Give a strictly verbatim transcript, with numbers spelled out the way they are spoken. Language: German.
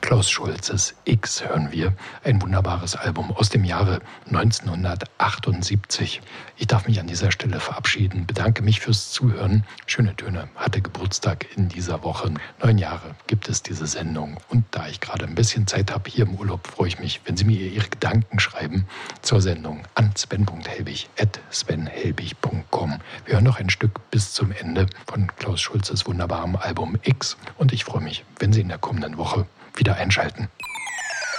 Klaus Schulzes X hören wir, ein wunderbares Album aus dem Jahre neunzehnhundertachtundsiebzig. Ich darf mich an dieser Stelle verabschieden, bedanke mich fürs Zuhören. Schöne Töne hatte Geburtstag in dieser Woche. Neun Jahre gibt es diese Sendung. Und da ich gerade ein bisschen Zeit habe hier im Urlaub, freue ich mich, wenn Sie mir Ihre Gedanken schreiben zur Sendung an sven punkt helbig at sven helbig punkt com. Wir hören noch ein Stück bis zum Ende von Klaus Schulzes wunderbarem Album X. Und ich freue mich, wenn Sie in der kommenden Woche wieder einschalten.